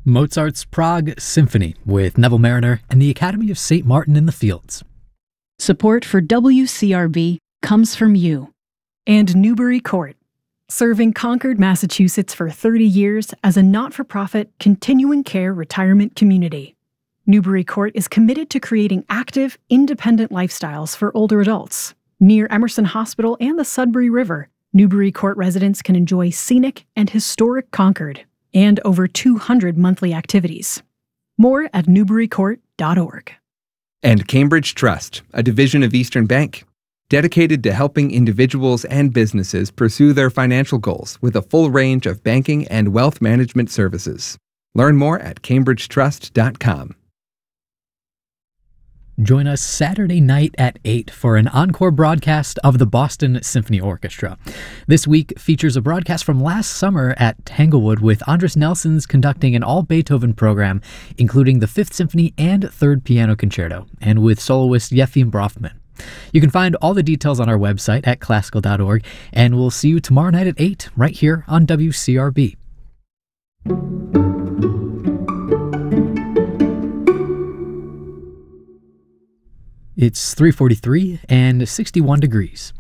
Mozart's Prague Symphony with Neville Mariner and the Academy of St. Martin in the Fields. Support for WCRB comes from you. And Newbury Court, serving Concord, Massachusetts for 30 years as a not-for-profit continuing care retirement community. Newbury Court is committed to creating active, independent lifestyles for older adults. Near Emerson Hospital and the Sudbury River, Newbury Court residents can enjoy scenic and historic Concord and over 200 monthly activities. More at newburycourt.org. And Cambridge Trust, a division of Eastern Bank, dedicated to helping individuals and businesses pursue their financial goals with a full range of banking and wealth management services. Learn more at cambridgetrust.com. Join us Saturday night at 8 for an encore broadcast of the Boston Symphony Orchestra. This week features a broadcast from last summer at Tanglewood with Andres Nelson's conducting an all-Beethoven program, including the Fifth Symphony and Third Piano Concerto, and with soloist Yefim Brofman. You can find all the details on our website at classical.org, and we'll see you tomorrow night at 8 right here on WCRB. It's 3:43 and 61 degrees.